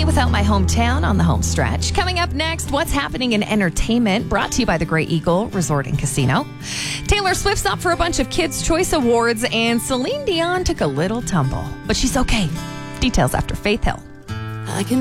Me Without My Hometown on the home stretch. Coming up next, what's happening in entertainment, brought to you by the Grey Eagle Resort and Casino. Taylor Swift's up for a bunch of Kids' Choice Awards, and Celine Dion took a little tumble. But she's okay. Details after Faith Hill. I can